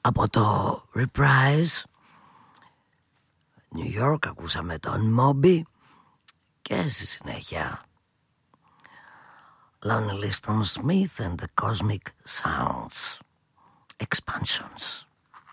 Από το Reprise New York ακούσαμε τον Moby και στη συνέχεια Lonely Liston Smith and the Cosmic Sounds Expansions.